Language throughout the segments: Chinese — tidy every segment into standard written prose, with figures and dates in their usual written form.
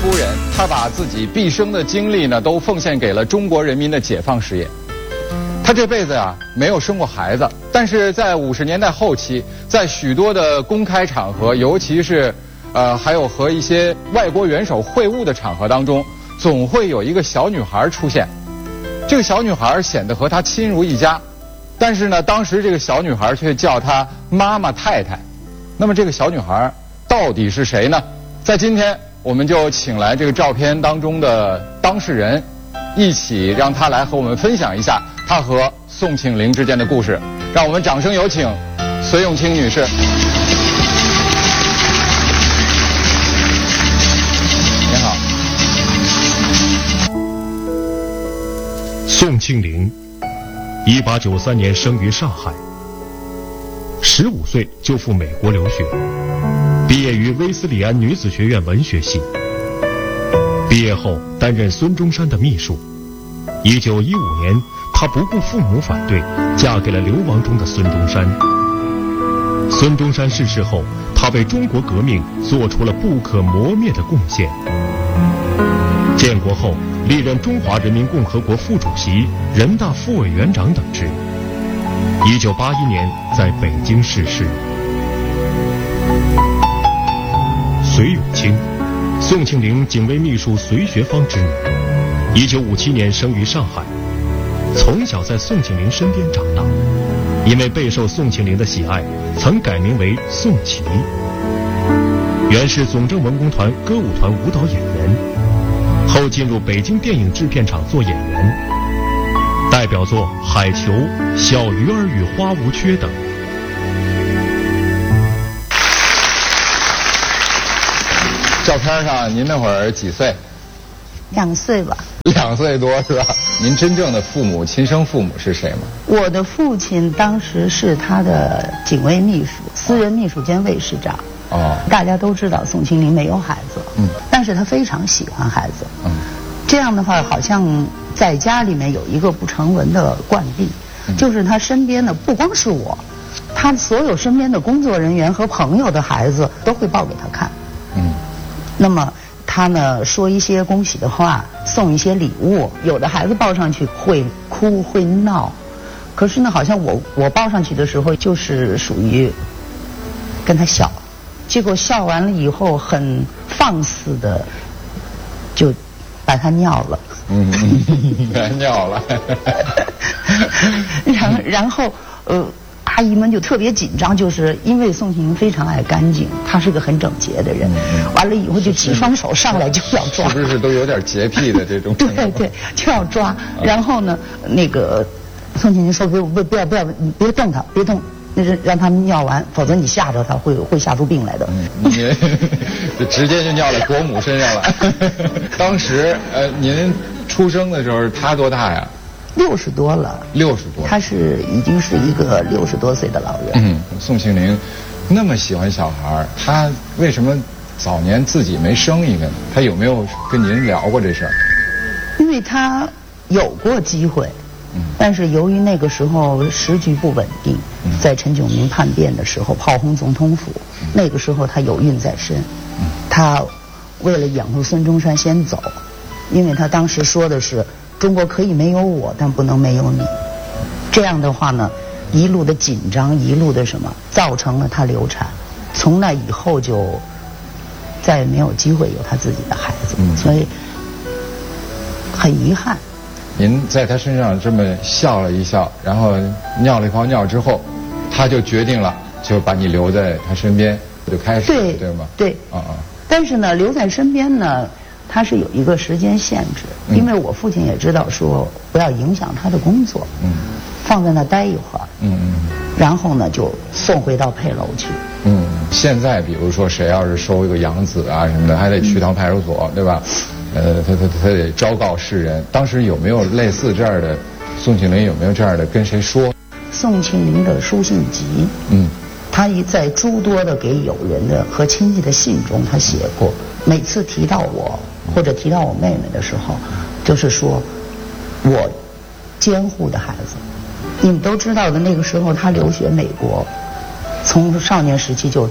夫人，她把自己毕生的精力呢，都奉献给了中国人民的解放事业。她这辈子呀，没有生过孩子，但是在50年代后期，在许多的公开场合，尤其是还有和一些外国元首会晤的场合当中，总会有一个小女孩出现。这个小女孩显得和她亲如一家，但是呢，当时这个小女孩却叫她妈妈太太。那么这个小女孩到底是谁呢？在今天，我们就请来这个照片当中的当事人，一起让她来和我们分享一下她和宋庆龄之间的故事。让我们掌声有请隋永清女士。您好。 宋庆龄，1893年生于上海，15岁就赴美国留学，毕业于威斯里安女子学院文学系。毕业后担任孙中山的秘书。1915年，她不顾父母反对，嫁给了流亡中的孙中山。孙中山逝世后，她为中国革命做出了不可磨灭的贡献。建国后，历任中华人民共和国副主席、人大副委员长等职。1981年在北京逝世。隋永清，宋庆龄警卫秘书隋学芳之女，1957年生于上海，从小在宋庆龄身边长大，因为备受宋庆龄的喜爱，曾改名为宋琦。原是总政文工团歌舞团舞蹈演员，后进入北京电影制片厂做演员，代表作《海球》《小鱼儿与花无缺》等。 照片上您那会儿几岁 ？2岁吧。 2岁多是吧？您真正的父母、亲生父母是谁吗？ 我的父亲当时是他的警卫秘书，私人秘书兼卫士长。哦，大家都知道宋庆龄没有孩子，但是他非常喜欢孩子，这样的话好像在家里面有一个不成文的惯例，就是他身边的不光是我，他所有身边的工作人员和朋友的孩子都会抱给他看，那么他呢说一些恭喜的话，送一些礼物，有的孩子抱上去会哭会闹，可是呢好像我抱上去的时候就是属于跟他笑，结果笑完了以后很放肆的就把他尿了， 把他尿了然后阿姨们就特别紧张，就是因为宋庆龄非常爱干净，他是个很整洁的人，完了以后就几双手上来就要抓， 是不是都有点洁癖的这种？ 对，就要抓。然后呢，那个宋庆龄说不要，你别动他，别动，那是让他们尿完，否则你吓着他会吓出病来的。 您直接就尿在国母身上了。当时您出生的时候他多大呀 ？60多了，60 多， 他已经是一个60多岁的老人。 宋庆龄那么喜欢小孩，他为什么早年自己没生一个呢？他有没有跟您聊过这事儿？ 因为他有过机会，但是由于那个时候时局不稳定，在陈炯明叛变的时候炮轰总统府，那个时候他有孕在身，他为了养活孙中山先走，因为他当时说的是中国可以没有我，但不能没有你。这样的话呢，一路的紧张，一路的什么，造成了他流产。从那以后就再也没有机会有他自己的孩子，所以很遗憾。 您在他身上这么笑了一笑，然后尿了一泡尿之后，他就决定了，就把你留在他身边，就开始了，对吗？ 对。但是呢，留在身边呢，他是有一个时间限制，因为我父亲也知道说不要影响他的工作，放在那待一会儿，然后呢就送回到配楼去。 现在比如说谁要是收一个养子啊什么的，还得去趟派出所，对吧？他得昭告世人。当时有没有类似这样的？宋庆龄有没有这样的跟谁说？ 宋庆龄的书信集，他在诸多的给友人的和亲戚的信中，他写过，每次提到我或者提到我妹妹的时候，就是说我监护的孩子。你们都知道的，那个时候他留学美国，从少年时期就走，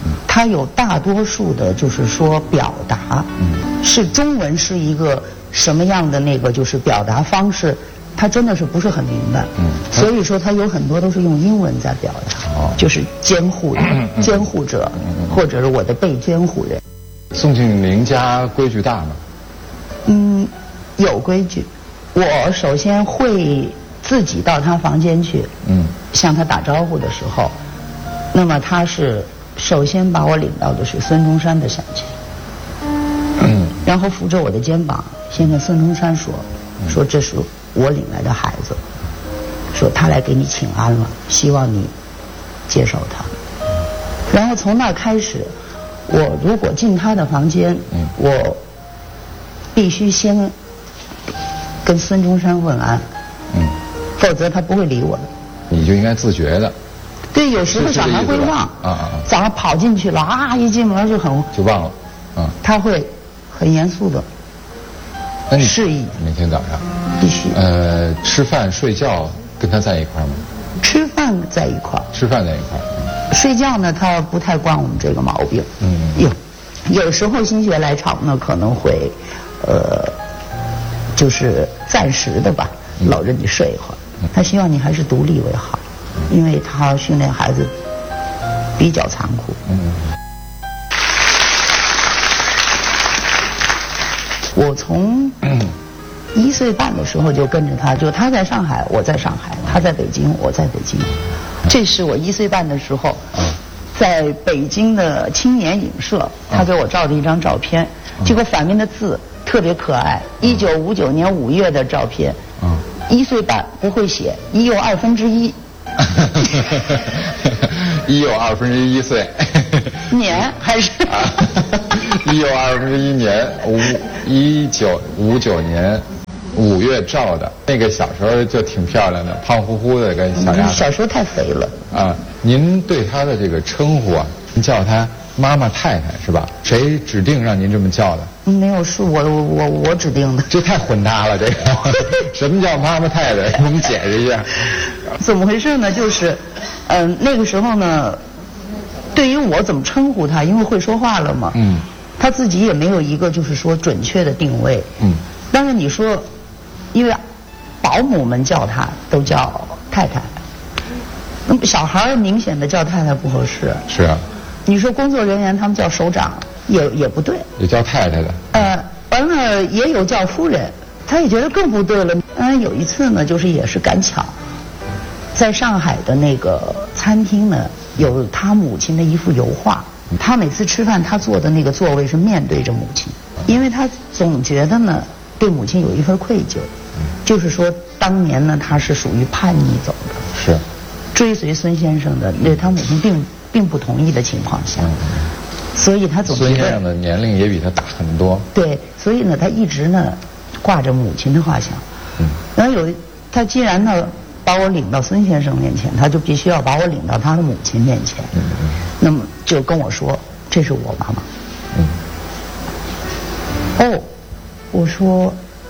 他有大多数的就是说表达，是中文是一个什么样的那个就是表达方式，他真的是不是很明白，所以说他有很多都是用英文在表达，就是监护者，或者是我的被监护人。 宋庆龄家规矩大吗？ 有规矩。我首先会自己到他房间去，向他打招呼的时候，那么他是首先把我领到的是孙中山的山前，然后扶着我的肩膀，先跟孙中山说这是我领来的孩子，说他来给你请安了，希望你接受他。然后从那开始，我如果进他的房间，我必须先跟孙中山问安，否则他不会理我的。 你就应该自觉的。 对，有时候小孩会忘，早上跑进去了一进门就忘了，他会很严肃的示意。 每天早上必须。 吃饭睡觉跟他在一块吗？ 吃饭在一块。 吃饭在一块。 睡觉呢，他不太惯我们这个毛病。有时候心血来潮呢，可能会就是暂时的吧，搂着你睡一会儿。他希望你还是独立为好，因为他训练孩子比较残酷。我从1岁半的时候就跟着他，就他在上海，我在上海；他在北京，我在北京。这是我1岁半的时候，在北京的青年影社，他给我照的一张照片，结果反面的字特别可爱。1959年5月的照片，1岁半不会写，1又1/2。 1又1/2岁。 年还是 ？1又1/2年，1959年5月照的。那个小时候就挺漂亮的，胖乎乎的个小丫头。 小时候太肥了。 您对她的这个称呼啊，您叫她妈妈太太是吧？谁指定让您这么叫的？ 没有，是我指定的。 这太混搭了，这个。什么叫妈妈太太？给我们解释一下。 怎么回事呢？就是，那个时候呢，对于我怎么称呼他，因为会说话了嘛，他自己也没有一个就是说准确的定位，但是你说，因为保姆们叫他都叫太太，那么小孩明显的叫太太不合适。 是啊。 你说工作人员他们叫首长也不对。 也叫太太的。 完了也有叫夫人，他也觉得更不对了。有一次呢，就是也是赶巧，在上海的那个餐厅呢，有他母亲的一幅油画。他每次吃饭，他坐的那个座位是面对着母亲，因为他总觉得呢，对母亲有一份愧疚，就是说当年呢，他是属于叛逆走的， 是追随孙先生的，那他母亲并不同意的情况下，所以他总觉得孙先生的年龄也比他大很多。 对，所以呢，他一直呢挂着母亲的画像。然后他既然呢把我领到孙先生面前，他就必须要把我领到他的母亲面前。那么就跟我说，这是我妈妈。我说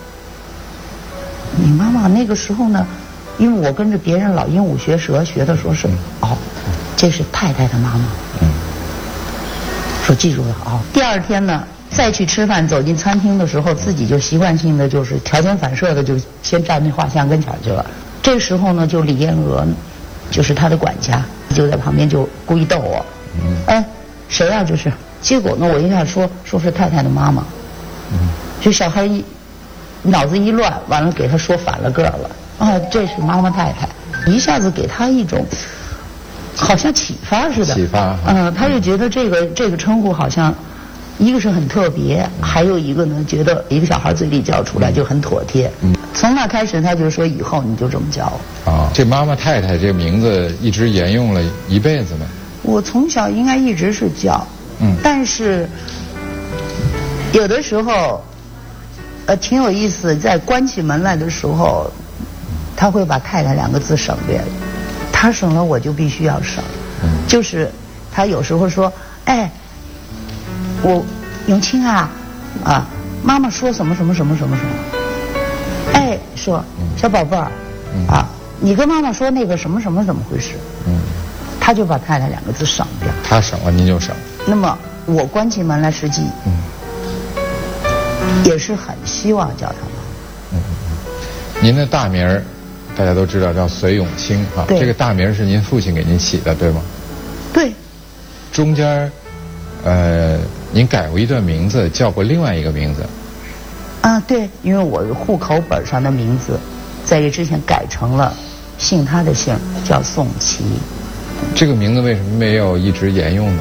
你妈妈那个时候呢，因为我跟着别人老鹦鹉学舌，学的说是这是太太的妈妈。说记住了第二天呢，再去吃饭，走进餐厅的时候，自己就习惯性的就是条件反射的就先站那画像跟前去了。这时候呢，就李燕娥，就是他的管家，就在旁边就故意逗我。谁啊这是？结果呢，我一下说是太太的妈妈。这小孩脑子一乱，完了给他说反了个了。这是妈妈太太，一下子给他一种好像启发似的。 启发。 他就觉得这个称呼好像，一个是很特别，还有一个呢，觉得一个小孩嘴里叫出来就很妥帖。从那开始，他就说以后你就这么叫我。 这妈妈太太这个名字一直沿用了一辈子吗？ 我从小应该一直是叫，但是有的时候，挺有意思，在关起门来的时候，他会把太太2个字省略了，他省了我就必须要省。就是他有时候说，我永清啊，妈妈说什么什么什么什么什么，说小宝贝儿，你跟妈妈说那个什么什么怎么回事？他就把太太2个字省掉。 他省了，您就省。 那么我关起门来，实际也是很希望叫他妈。 您的大名大家都知道叫隋永清啊，这个大名是您父亲给您起的，对吗？ 对。 中间您改过一段名字，叫过另外一个名字。 啊，对，因为我户口本上的名字，在这之前改成了姓他的姓，叫宋琦。 这个名字为什么没有一直沿用呢？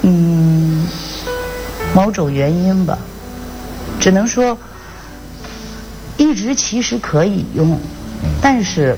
某种原因吧，只能说一直其实可以用，但是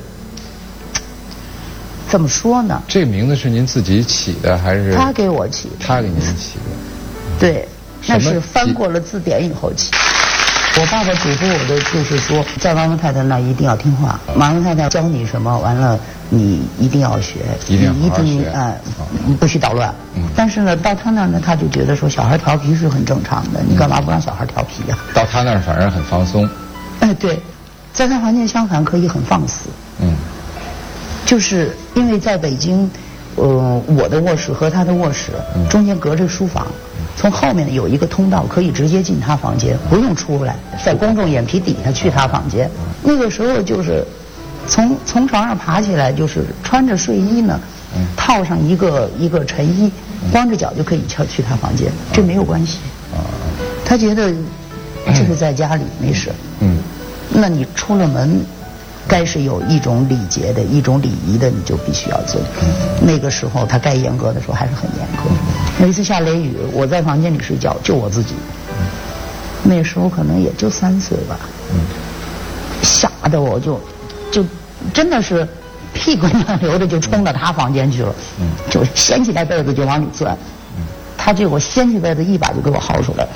怎么说呢？ 这个名字是您自己起的还是？ 他给我起的。 他给您起的。 对，那是翻过了字典以后起。我爸爸嘱咐我的就是说，在王老太太那一定要听话，王老太太教你什么，完了你一定要学， 一定要好好学， 不许捣乱。但是呢，到他那儿呢，他就觉得说小孩调皮是很正常的，你干嘛不让小孩调皮呀？ 到他那儿反而很放松。 对，在他房间相反可以很放肆。就是因为在北京，我的卧室和他的卧室中间隔着书房。从后面有一个通道，可以直接进他房间，不用出来，在公众眼皮底下去他房间。那个时候就是从床上爬起来，就是穿着睡衣呢，套上一个衬衣，光着脚就可以去他房间，这没有关系。他觉得就是在家里没事。那你出了门，该是有一种礼节的、一种礼仪的，你就必须要做。那个时候他该严格的时候还是很严格。有一次下雷雨，我在房间里睡觉，就我自己。那时候可能也就3岁吧。吓得我就真的是屁滚尿流的就冲到他房间去了。就掀起来被子就往里钻。他这我掀起被子一把就给我薅出来了。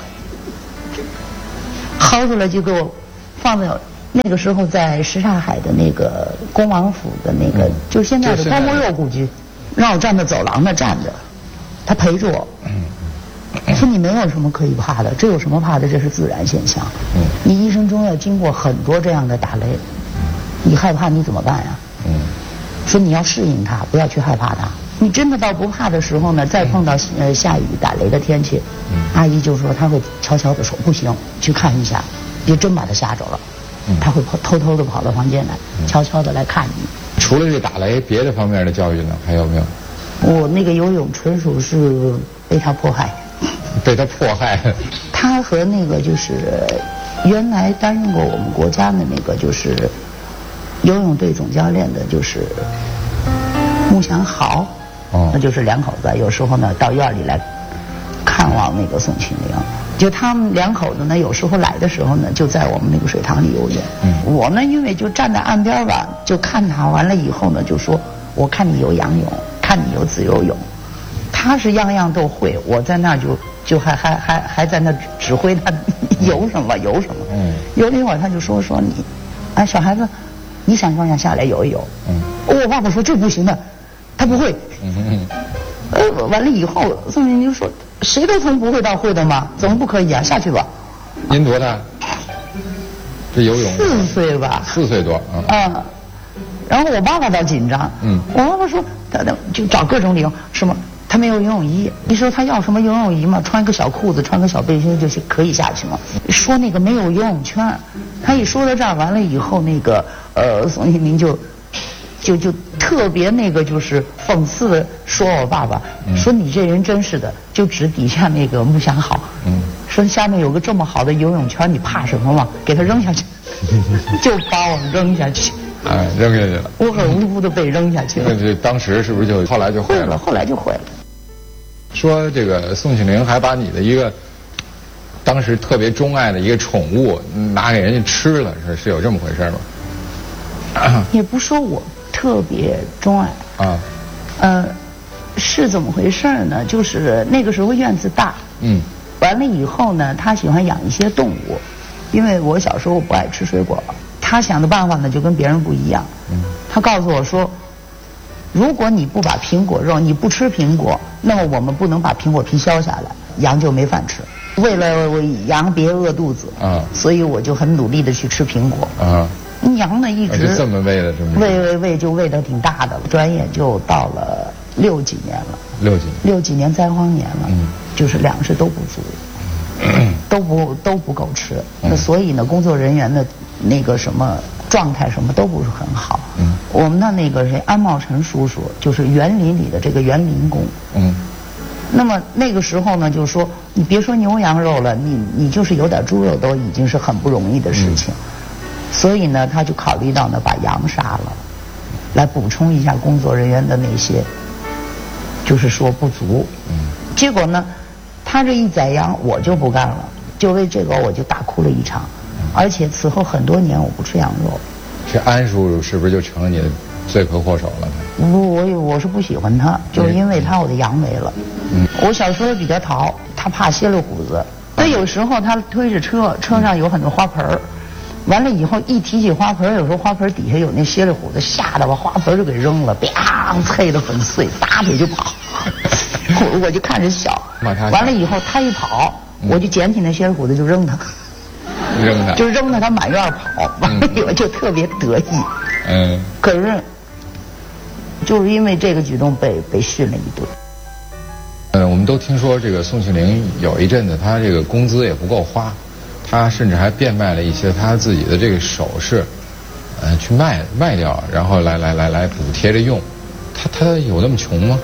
薅出来就给我放在那个时候在什刹海的那个恭王府的那个，就是现在的光国肉故居，让我站在走廊那站着。他陪着我，说你没有什么可以怕的，这有什么怕的？这是自然现象。你一生中要经过很多这样的打雷，你害怕你怎么办呀？说你要适应它，不要去害怕它。你真的到不怕的时候呢，再碰到下雨打雷的天气，阿姨就说她会悄悄地说不行，去看一下，别真把他吓着了。她会偷偷地跑到房间来，悄悄地来看你。 除了这打雷，别的方面的教育呢，还有没有？ 我那个游泳纯属是被他迫害。 被他迫害。 他和那个就是原来担任过我们国家的那个就是游泳队总教练的，就是穆祥豪。那就是2口子，有时候呢到院里来看望那个宋庆龄。就他们2口子呢，有时候来的时候呢，就在我们那个水塘里游泳。我呢，因为就站在岸边吧，就看他，完了以后呢，就说我看你游仰泳，看你游自由泳。他是样样都会，我在那儿就还在那指挥他游什么。游了一会儿他就说你，小孩子，你想不想下来游一游？我爸爸说这不行的，他不会。完了以后，宋庆龄说谁都从不会到会的嘛，怎么不可以啊？下去吧。 您多大？这游泳 4岁吧。 4岁多啊。 然后我爸爸倒紧张。我爸爸说他就找各种理由，什么他没有游泳衣，你说他要什么游泳衣嘛？穿个小裤子，穿个小背心就可以下去嘛。说那个没有游泳圈，他一说到这儿，完了以后那个宋庆龄就特别那个就是讽刺的说我爸爸，说你这人真是的，就指底下那个穆祥豪，说下面有个这么好的游泳圈，你怕什么嘛？给他扔下去，就把我扔下去。 扔下去了。 我很无辜的被扔下去了。 这当时是不是就后来就会了？ 后来就会了。 说这个宋庆龄还把你的一个当时特别钟爱的一个宠物拿给人家吃了，是有这么回事吗？ 也不说我特别钟爱是怎么回事呢？就是那个时候院子大，完了以后呢，他喜欢养一些动物，因为我小时候不爱吃水果，他想的办法呢就跟别人不一样。他告诉我说，如果你不把苹果肉，你不吃苹果，那么我们不能把苹果皮削下来，羊就没饭吃。为了羊别饿肚子所以我就很努力的去吃苹果羊呢一直这么喂的，这么喂就喂得挺大的，转眼就到了 6几年了，6几年灾荒年了，就是粮食都不足，都不够吃，那所以呢，工作人员的那个什么状态什么都不是很好。我们的那个谁安茂臣叔叔就是园林里的这个园林工。那么那个时候呢，就是说你别说牛羊肉了，你就是有点猪肉都已经是很不容易的事情。所以呢，他就考虑到呢把羊杀了，来补充一下工作人员的那些，就是说不足。结果呢，他这一宰羊，我就不干了，就为这个我就大哭了一场，而且此后很多年我不吃羊肉。 这安叔叔是不是就成了你的罪魁祸首了？ 我是不喜欢他，就是因为他我的羊没了。我小时候比较淘，他怕歇了虎子，所以有时候他推着车上有很多花盆儿，完了以后一提起花盆，有时候花盆底下有那蝎里虎子，吓得把花盆就给扔了，啪，碎得粉碎，打腿就跑。我就看着笑，完了以后他一跑，我就捡起那蝎里虎子就扔他，就扔他满院跑，完了以后就特别得意。可是就是因为这个举动被训了一顿。 我们都听说这个宋庆龄有一阵子他这个工资也不够花，他甚至还变卖了一些他自己的这个首饰，去卖掉，然后来补贴着用。他有那么穷吗？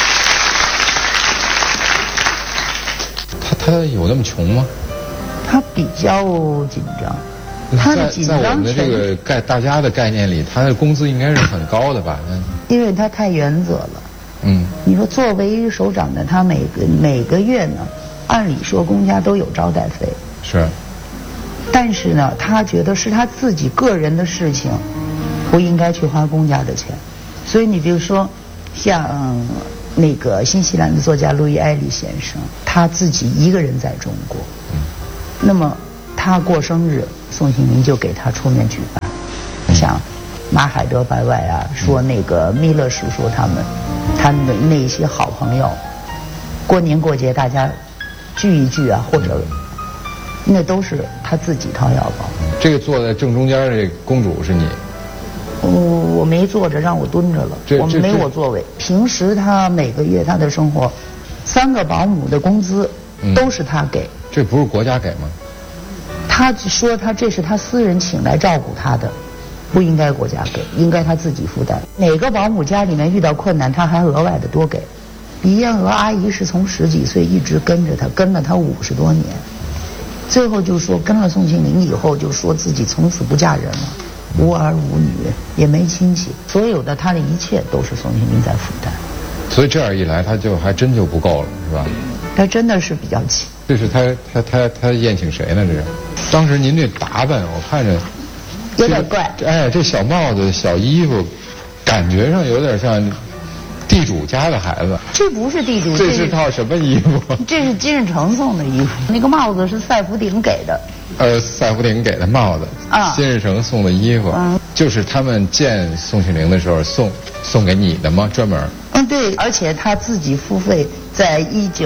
他有那么穷吗？ 他比较紧张。他的紧张在我们的这个大家的概念里，他的工资应该是很高的吧？ 因为他太原则了。你说作为首长的他每个月呢，按理说公家都有招待费。 是。 但是呢，他觉得是他自己个人的事情，不应该去花公家的钱。所以你比如说，像那个新西兰的作家路易埃里先生，他自己一个人在中国。那么他过生日，宋庆龄就给他出面举办，像马海德白外啊，说那个米勒叔叔他们的那些好朋友，过年过节大家聚一聚啊，或者那都是他自己掏腰包。 这个坐在正中间的这个公主是你？ 我没坐着，让我蹲着了，我没我座位。平时他每个月他的生活，3个保姆的工资都是他给。 这不是国家给吗？ 他说这是他私人请来照顾他的，不应该国家给，应该他自己负担。哪个保姆家里面遇到困难，他还额外的多给。李燕娥阿姨是从10几岁一直跟着他，跟了他50多年，最后就说跟了宋庆龄以后，就说自己从此不嫁人了，无儿无女，也没亲戚，所有的他的一切都是宋庆龄在负担。 所以这样一来，他就还真就不够了，是吧？ 他真的是比较气。 这是他宴请谁呢？这是，当时您这打扮，我看着有点怪。 这小帽子、小衣服，感觉上有点像地主家的孩子。 这不是地主， 这是套什么衣服？ 这是金日成送的衣服，那个帽子是赛福鼎给的。 赛福鼎给的帽子啊，金日成送的衣服，就是他们见宋庆龄的时候送给你的吗？专门？ 对，而且他自己付费，在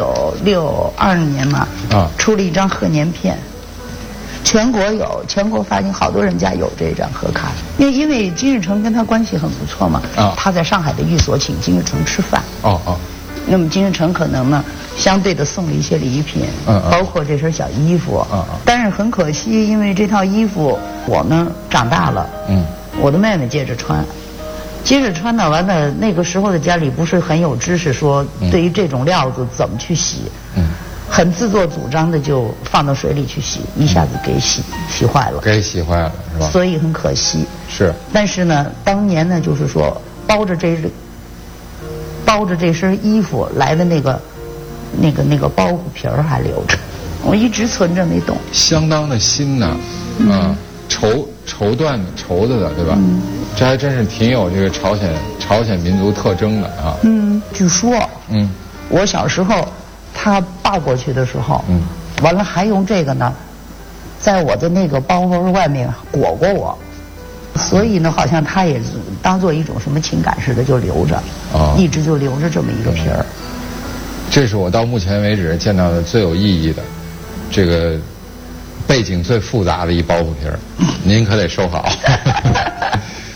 1962年嘛，出了一张贺年片，全国发行，好多人家有这张贺卡。因为金日成跟他关系很不错嘛，他在上海的寓所请金日成吃饭。那么金日成可能呢，相对的送了一些礼品，包括这身小衣服。但是很可惜，因为这套衣服我呢长大了，我的妹妹接着穿呢，完了那个时候的家里不是很有知识，说对于这种料子怎么去洗，很自作主张的就放到水里去洗，一下子给洗坏了，是吧？所以很可惜。 是。 但是呢，当年呢，就是说包着这身衣服来的那个包袱皮儿还留着，我一直存着没动。 相当的新呐，绸子的，对吧？这还真是挺有这个朝鲜民族特征的啊。 据说，我小时候他抱过去的时候，完了还用这个呢，在我的那个包袱外面裹过我，所以呢，好像他也当做一种什么情感似的就留着，一直就留着这么一个皮儿。 这是我到目前为止见到的最有意义的，这个背景最复杂的一包袱皮儿，您可得收好。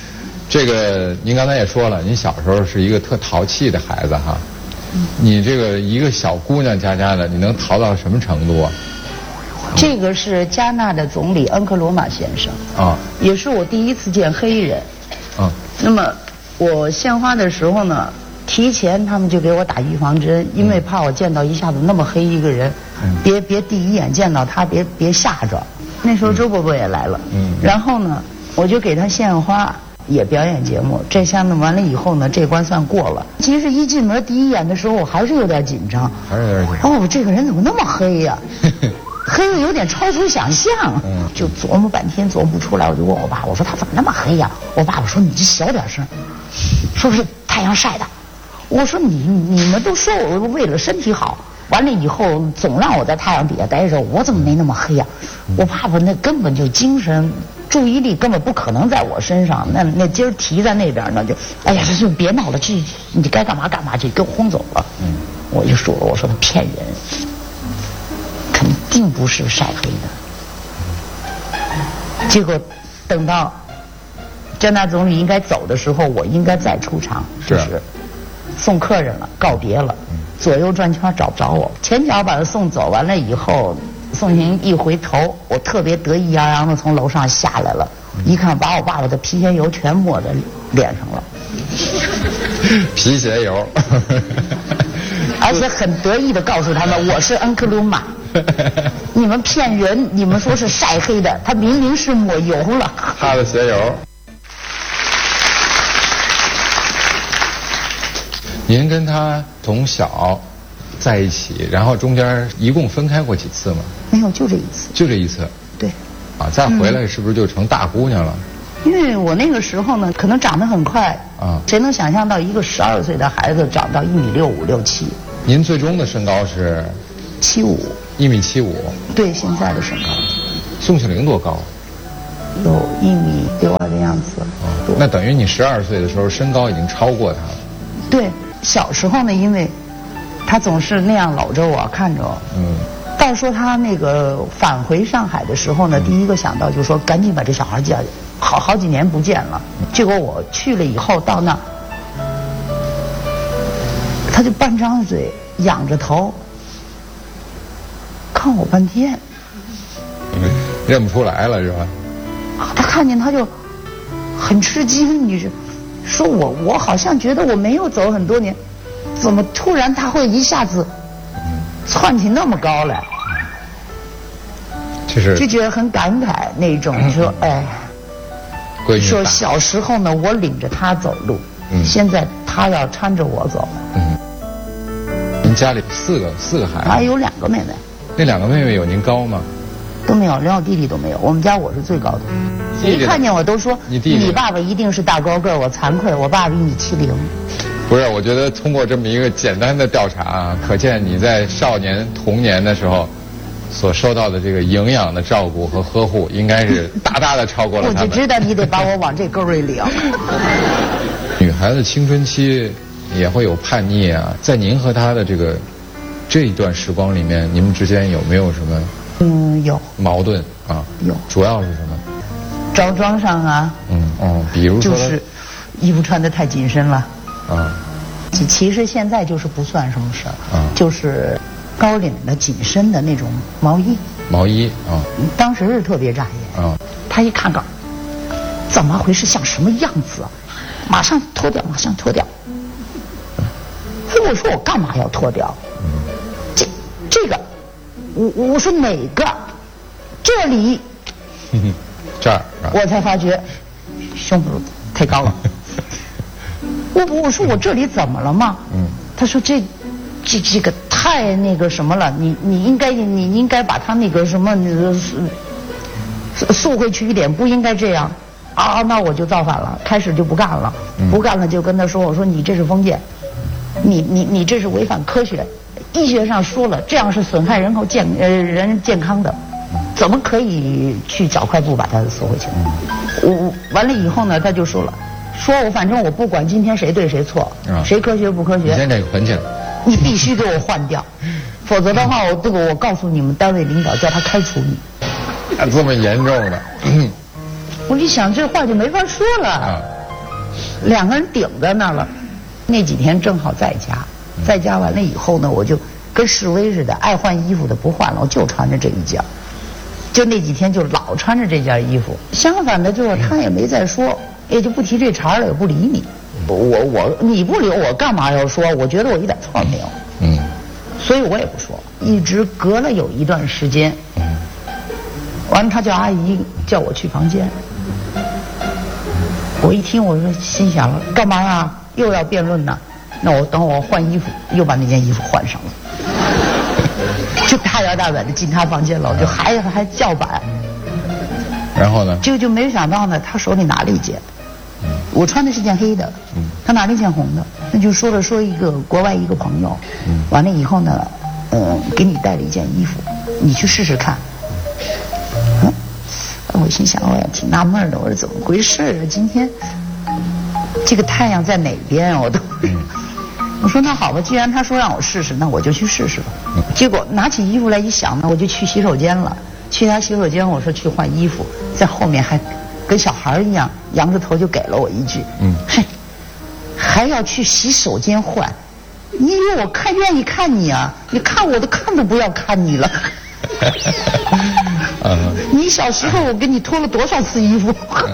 这个您刚才也说了，您小时候是一个特淘气的孩子哈。你这个一个小姑娘家的，你能淘到什么程度啊？ 这个是加纳的总理恩克罗马先生啊，也是我第一次见黑人。啊，那么我献花的时候呢，提前他们就给我打预防针，因为怕我见到一下子那么黑一个人，别第一眼见到他别吓着。那时候周伯伯也来了，然后呢，我就给他献花。也表演节目，这下呢完了以后呢，这关算过了。其实一进门第一眼的时候，我还是有点紧张， 还是有点紧张。 哦，这个人怎么那么黑呀？黑的有点超出想象。就琢磨半天琢磨不出来，我就问我爸，我说他怎么那么黑呀？我爸爸说你小点声，说是太阳晒的。我说你们都说我为了身体好，完了以后总让我在太阳底下待着，我怎么没那么黑呀？我爸爸那根本就精神。注意力根本不可能在我身上，那今儿提在那边呢，就哎呀，就别闹了，这你该干嘛干嘛去，给我轰走了。我就说了，我说他骗人，肯定不是晒黑的。结果等到加拿大总理应该走的时候，我应该再出场，就是送客人了，告别了，左右转圈找不着我，前脚把他送走，完了以后。宋晴一回头，我特别得意洋洋的从楼上下来了，一看把我爸爸的皮鞋油全抹在脸上了。 皮鞋油。 而且很得意的告诉他们，我是恩克鲁玛。你们骗人，你们说是晒黑的，他明明是抹油了。 他的鞋油。您跟他从小在一起，然后中间一共分开过几次吗？ 没有，就这一次。 就这一次。 对。 啊，再回来是不是就成大姑娘了？ 因为我那个时候呢，可能长得很快啊。谁能想象到一个12岁的孩子长到1.65米、1.67米？ 您最终的身高是 ？75。 1.75米。 对，现在的身高。 宋庆龄多高？ 有1.62米的样子。 那等于你12岁的时候身高已经超过他了。 对，小时候呢，因为他总是那样搂着我，看着我。到说他那个返回上海的时候呢，第一个想到就是说赶紧把这小孩接，好几年不见了。结果我去了以后到那，他就半张嘴仰着头看我半天， 认不出来了是吧？ 他看见他就很吃惊，你是说我好像觉得我没有走很多年，怎么突然他会一下子窜起那么高来？就觉得很感慨那种，说哎，说小时候呢，我领着他走路，现在他要搀着我走。 您家里四个孩子？ 还有2个妹妹。 那2个妹妹有您高吗？ 都没有，连我弟弟都没有。我们家我是最高的。一看见我都说你爸爸一定是大高个，我惭愧，我爸比你1.70米。 不是，我觉得通过这么一个简单的调查啊，可见你在少年童年的时候所受到的这个营养的照顾和呵护，应该是大大的超过了他们。 我就知道你得把我往这沟里领。 女孩子青春期也会有叛逆啊，在您和她的这一段时光里面，你们之间有没有什么有矛盾啊？ 有， 主要是什么？ 着装上啊。 比如说就是衣服穿得太紧身了。其实现在就是不算什么事儿，就是高领的紧身的那种毛衣啊，当时是特别扎眼啊。他一看到，怎么回事？像什么样子啊？马上脱掉，马上脱掉。我说我干嘛要脱掉？这个，我说哪个？这里， 这儿， 我才发觉胸部太高了。我说我这里怎么了嘛？他说这个太那个什么了，你应该把它那个什么缩回去一点，不应该这样啊！那我就造反了，开始就不干了，不干了就跟他说，我说你这是封建，你这是违反科学，医学上说了，这样是损害人健康的，怎么可以去找块布把它缩回去？我完了以后呢，他就说了。说我反正我不管今天谁对谁错，谁科学不科学， 你先这个捆起来， 你必须给我换掉，否则的话我告诉你们单位领导叫他开除你。 这么严重的？ 我一想这话就没法说了。 两个人顶在那儿了。那几天正好在家，在家完了以后呢，我就跟示威似的，爱换衣服的不换了，我就穿着这一件。就那几天就老穿着这件衣服。相反的就是他也没再说，也就不提这茬了，也不理你。你不理我干嘛要说？我觉得我一点错没有。所以我也不说，一直隔了有一段时间。完了，他叫阿姨叫我去房间。我一听，我说心想了，干嘛呀？又要辩论呢？那我等我换衣服，又把那件衣服换上了，就大摇大摆的进他房间了，我就还叫板。 然后呢？ 就没想到呢，他手里拿了一件，我穿的是件黑的，他拿了一件红的，那就说一个国外一个朋友，完了以后呢，给你带了一件衣服，你去试试看。我心想，我也挺纳闷的，我说怎么回事啊？今天这个太阳在哪边？我都，我说那好吧，既然他说让我试试，那我就去试试吧。结果拿起衣服来一想呢，我就去洗手间了。去他洗手间，我说去换衣服，在后面还跟小孩一样，仰着头就给了我一句，嘿，还要去洗手间换？你以为我愿意看你啊？你看我都看都不要看你了。你小时候我给你脱了多少次衣服？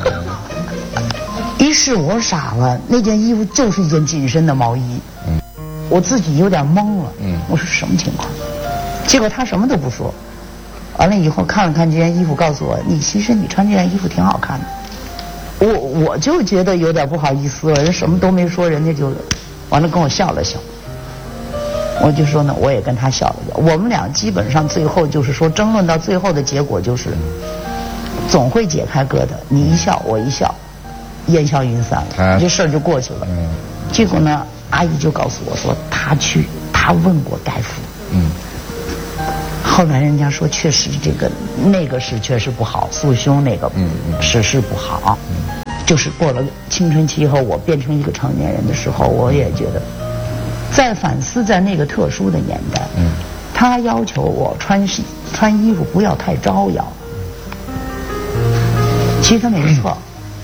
于是我傻了，那件衣服就是一件紧身的毛衣。我自己有点懵了。我说什么情况？结果他什么都不说。完了以后看了看这件衣服，告诉我其实你穿这件衣服挺好看的。我就觉得有点不好意思了，人什么都没说，人家就完了跟我笑了笑。我就说呢，我也跟他笑了笑。我们俩基本上最后就是说争论到最后的结果就是，总会解开疙瘩，你一笑我一笑，烟消云散了，这事儿就过去了。结果呢，阿姨就告诉我说，她问过大夫。后来人家说确实那个是确实不好，束胸那个是不好。就是过了青春期以后，我变成一个成年人的时候，我也觉得。在反思，在那个特殊的年代，他要求我穿衣服不要太招摇。其实他没错。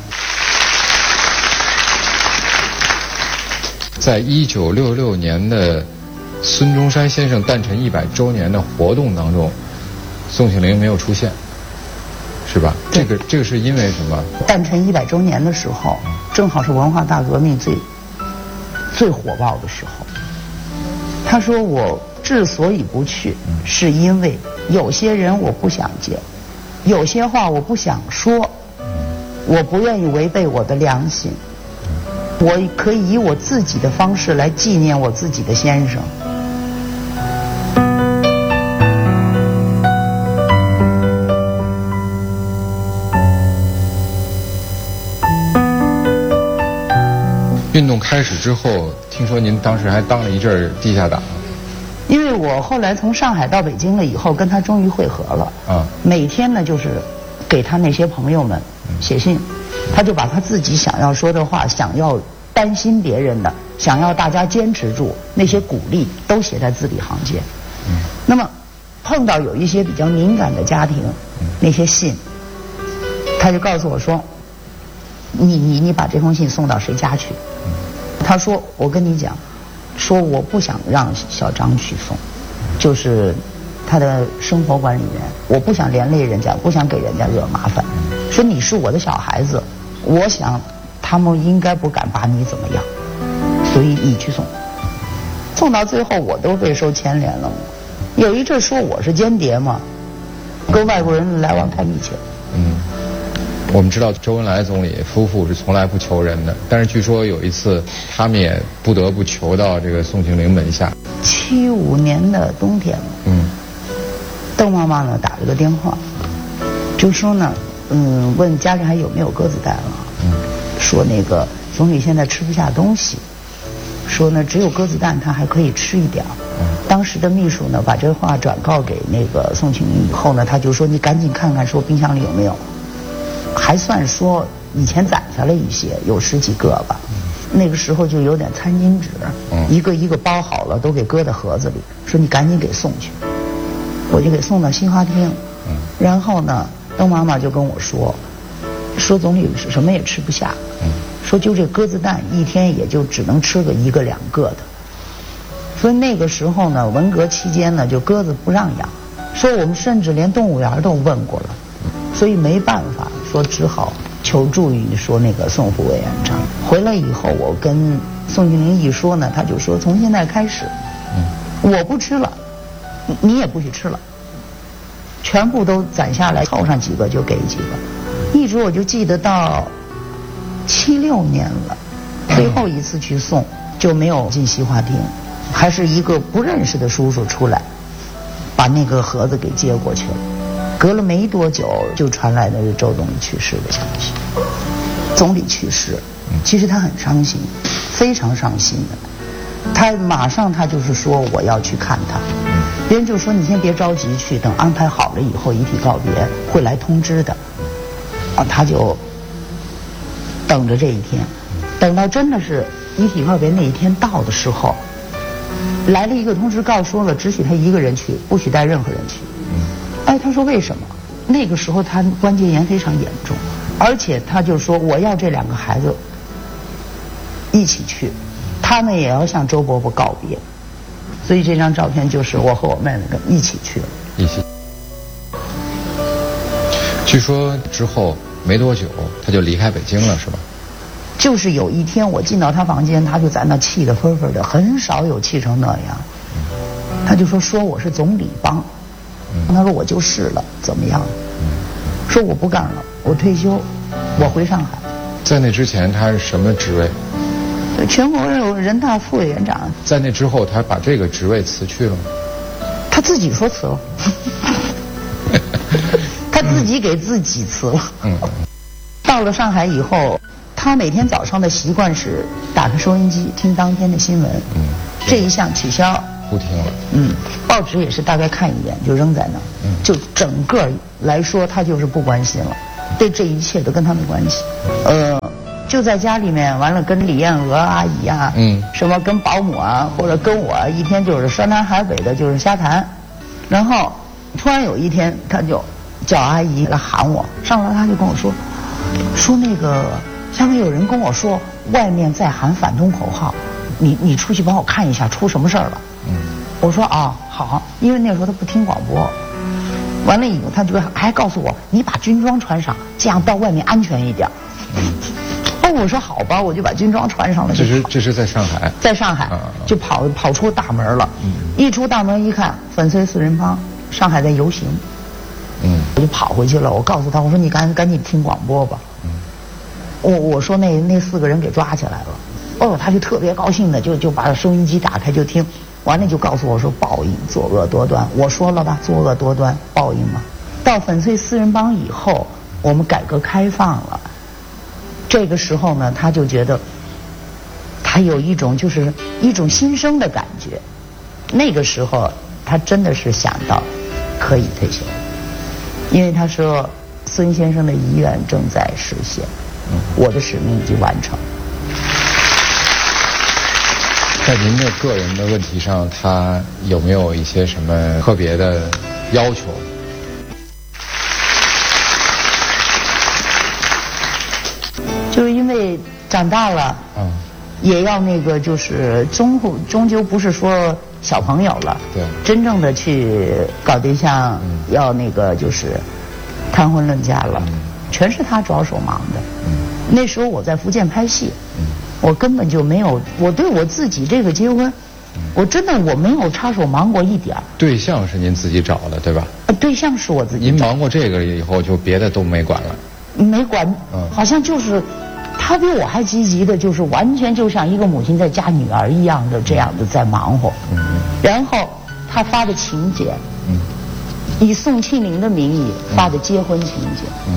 在1966年的孙中山先生诞辰100周年的活动当中，宋庆龄没有出现，是吧？这个是因为什么？ 诞辰100周年的时候，正好是文化大革命最火爆的时候。他说我之所以不去，是因为有些人我不想见，有些话我不想说，我不愿意违背我的良心，我可以以我自己的方式来纪念我自己的先生。 运动开始之后，听说您当时还当了一阵儿地下党。 因为我后来从上海到北京了以后，跟他终于会合了。每天呢就是给他那些朋友们写信，他就把他自己想要说的话，想要担心别人的，想要大家坚持住那些鼓励，都写在字里行间。那么碰到有一些比较敏感的家庭，那些信，他就告诉我说，你把这封信送到谁家去？他说我跟你讲，说我不想让小张去送，就是他的生活管理员，我不想连累人家，不想给人家惹麻烦。说你是我的小孩子，我想他们应该不敢把你怎么样，所以你去送。送到最后我都被收牵连了嘛。有一阵说我是间谍嘛，跟外国人来往太密切。 我们知道周恩来总理夫妇是从来不求人的，但是据说有一次他们也不得不求到这个宋庆龄门下。 75年的冬天，邓妈妈呢打了个电话，就说呢，问家里还有没有鸽子蛋了，说那个总理现在吃不下东西，说呢只有鸽子蛋他还可以吃一点。当时的秘书呢把这话转告给那个宋庆龄以后呢，他就说你赶紧看看说冰箱里有没有。还算说以前攒下了一些，有10几个吧。那个时候就有点餐巾纸，一个一个包好了，都给搁在盒子里，说你赶紧给送去。我就给送到新华厅。然后呢，邓妈妈就跟我说总理什么也吃不下。 说就这鸽子蛋一天也就只能吃个1个2个的。所以那个时候呢，文革期间呢，就鸽子不让养，说我们甚至连动物园都问过了，所以没办法，说只好求助于说那个宋副委员长。回来以后，我跟宋庆龄一说呢，他就说从现在开始，我不吃了，你也不许吃了，全部都攒下来，凑上几个就给几个。一直我就记得到76年了，最后一次去送就没有进西花厅。还是一个不认识的叔叔出来，把那个盒子给接过去了。隔了没多久，就传来的是周总理去世的消息。总理去世，其实他很伤心，非常伤心的。他马上就是说我要去看他，别人就说你先别着急去，等安排好了以后遗体告别会来通知的。他就等着这一天，等到真的是遗体告别那一天到的时候。来了一个通知，告说了只许他一个人去，不许带任何人去。他说为什么？那个时候他关节炎非常严重，而且他就说我要这2个孩子一起去，他们也要向周伯伯告别。所以这张照片就是我和我妹妹一起去了。 一起。据说之后没多久他就离开北京了，是吧？ 就是有一天我进到他房间，他就在那气得分分的，很少有气成那样。他就说我是总理帮，他说我就是了，怎么样？说我不干了，我退休，我回上海。 在那之前他是什么职位？ 全国人大副委员长。 在那之后他把这个职位辞去了吗？ 他自己说辞了。他自己给自己辞了。到了上海以后。他每天早上的习惯是打开收音机听当天的新闻，这一项取消， 不听了。 报纸也是大概看一眼就扔在那儿，就整个来说他就是不关心了，对这一切都跟他没关系。就在家里面，完了跟李艳娥阿姨啊，什么跟保姆啊，或者跟我一天就是山南海北的，就是瞎谈。然后突然有一天，他就叫阿姨来喊我，上楼他就跟我说那个。下面有人跟我说，外面在喊反动口号，你出去帮我看一下，出什么事儿了？我说好，因为那时候他不听广播。完了以后，他就还告诉我，你把军装穿上，这样到外面安全一点。我说好吧，我就把军装穿上了。 这是在上海。在上海就跑出大门了。一出大门一看，粉碎四人帮，上海在游行。我就跑回去了，我告诉他，我说你赶紧听广播吧。我说那4个人给抓起来了，他就特别高兴的就把收音机打开就听，完了就告诉我说报应，作恶多端。我说了吧，作恶多端，报应嘛。到粉碎四人帮以后，我们改革开放了，这个时候呢，他就觉得他有一种新生的感觉。那个时候他真的是想到可以退休，因为他说孙先生的遗愿正在实现。我的使命已经完成。 在您的个人的问题上，他有没有一些什么特别的要求？ 就是因为长大了，也要那个就是终究不是说小朋友了， 对， 真正的去搞对象，要那个就是谈婚论嫁了。全是他着手忙的。那时候我在福建拍戏，我根本就没有，我对我自己这个结婚，我真的我没有插手忙过一点。 对象是您自己找的，对吧？ 对象是我自己。 您忙过这个以后，就别的都没管了。 没管，好像就是他比我还积极的，就是完全就像一个母亲在家女儿一样的这样的在忙活。然后他发的请柬，以宋庆龄的名义发的结婚请柬。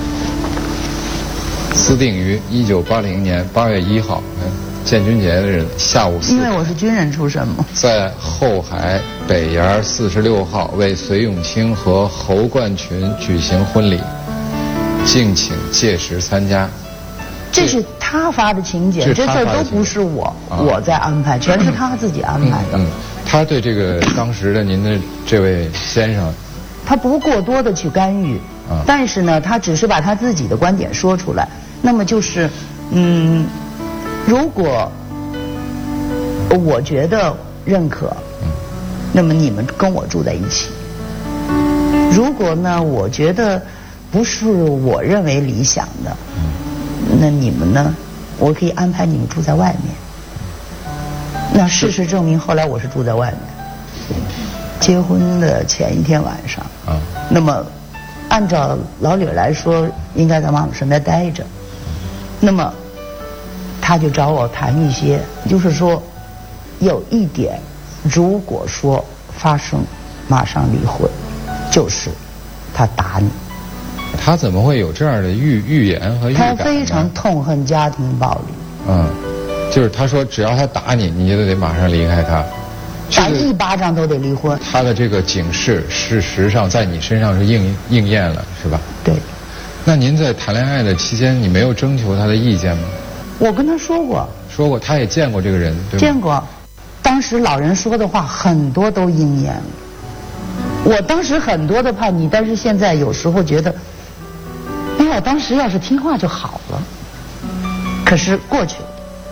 私定于1980年8月1号，建军节的日子下午4点。 因为我是军人出身嘛。 在后海北沿46号为隋永清和侯冠群举行婚礼，敬请届时参加。 这是他发的请柬，这事儿都不是我在安排，全是他自己安排的。 他对这个当时的您的这位先生， 他不过多的去干预，但是呢，他只是把他自己的观点说出来。那么就是如果我觉得认可，那么你们跟我住在一起。如果呢，我觉得不是我认为理想的，那你们呢，我可以安排你们住在外面。那事实证明，后来我是住在外面。结婚的前一天晚上，那么按照老李来说，应该在妈妈身边待着。那么他就找我谈一些，就是说有一点，如果说发生马上离婚，就是他打你。 他怎么会有这样的预言和预感呢？ 他非常痛恨家庭暴力。 就是他说只要他打你，你就得马上离开他。 打一巴掌都得离婚。 他的这个警示，事实上在你身上是应验了，是吧？ 对。 那您在谈恋爱的期间，你没有征求他的意见吗？ 我跟他说过。说过， 他也见过这个人，对吗？ 见过。当时老人说的话很多都应验了。我当时很多的叛逆，但是现在有时候觉得，哎呀，我当时要是听话就好了。可是过去了，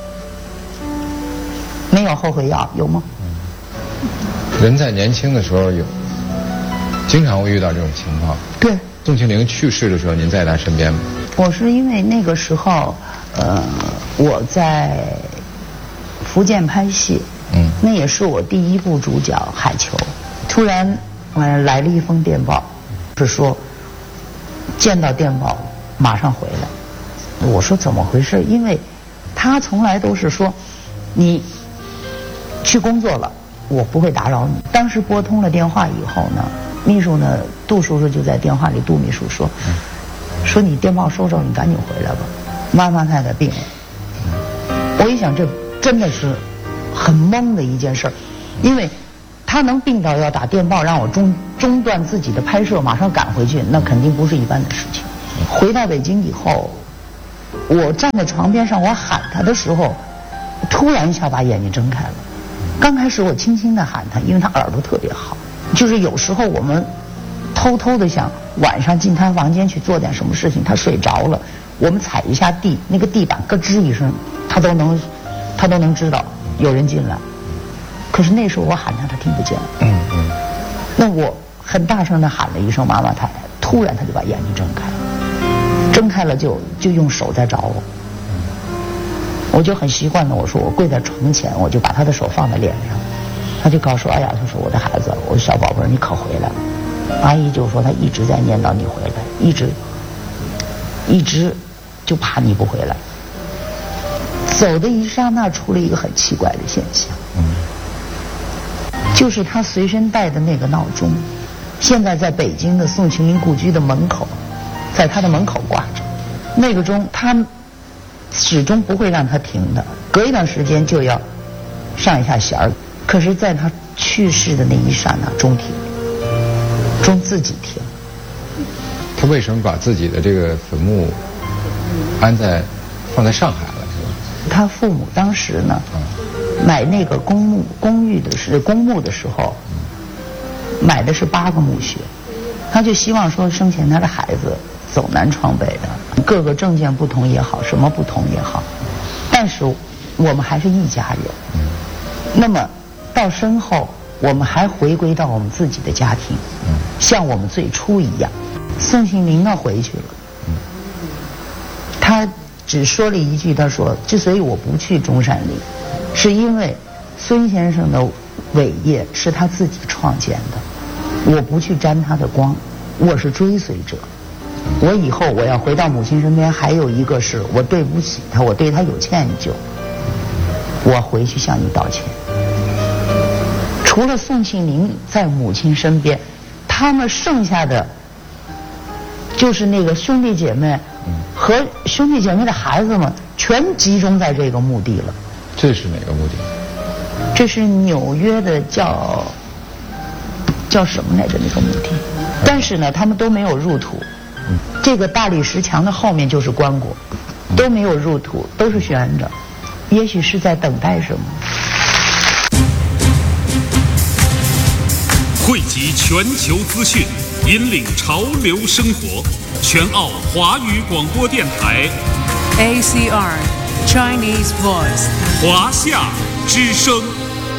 没有后悔药，有吗？ 人在年轻的时候经常会遇到这种情况。 对。 宋庆龄去世的时候，您在他身边吗？ 我是因为那个时候，我在福建拍戏，那也是我第一部主角海球。突然，来了一封电报，是说见到电报马上回来。我说怎么回事？因为他从来都是说，你去工作了，我不会打扰你。当时拨通了电话以后呢，秘书呢，杜叔叔就在电话里，杜秘书说你电报收着，你赶紧回来吧，妈妈太太病了。我一想，这真的是很懵的一件事儿，因为他能病到要打电报让我中断自己的拍摄，马上赶回去，那肯定不是一般的事情。回到北京以后，我站在床边上，我喊他的时候，突然一下把眼睛睁开了。刚开始我轻轻地喊他，因为他耳朵特别好，就是有时候我们偷偷的想晚上进他房间去做点什么事情，他睡着了，我们踩一下地，那个地板咯吱一声，他都能知道有人进来。可是那时候我喊他，他听不见。那我很大声的喊了一声妈妈太太，突然他就把眼睛睁开了就用手在找我。我就很习惯的，我说我跪在床前，我就把他的手放在脸上，他就告诉我，哎呀，他说我的孩子，我的小宝贝儿，你可回来了。阿姨就说她一直在念叨你回来，一直就怕你不回来。走的一刹那，出了一个很奇怪的现象，就是他随身带的那个闹钟，现在在北京的宋庆龄故居的门口，在他的门口挂着。那个钟，他始终不会让他停的，隔一段时间就要上一下弦儿。可是，在他去世的那一刹那，钟停，钟自己停。 他为什么把自己的这个坟墓放在上海了，是吧？ 他父母当时呢，买那个公墓的时候，买的是8个墓穴，他就希望说生前他的孩子走南闯北的，各个政见不同也好，什么不同也好，但是我们还是一家人。那么到身后，我们还回归到我们自己的家庭，像我们最初一样。宋庆龄呢回去了，他只说了一句，他说之所以我不去中山陵，是因为孙先生的伟业是他自己创建的，我不去沾他的光，我是追随者。我以后我要回到母亲身边，还有一个是我对不起他，我对他有歉疚，我回去向你道歉。除了宋庆龄在母亲身边，他们剩下的就是那个兄弟姐妹和兄弟姐妹的孩子们，全集中在这个墓地了。 这是哪个墓地？ 这是纽约的叫什么来着那个墓地？但是呢，他们都没有入土。这个大理石墙的后面就是棺椁，都没有入土，都是悬着。也许是在等待什么。 汇集全球资讯，引领潮流生活。全澳华语广播电台 ACR Chinese Voice 华夏之声。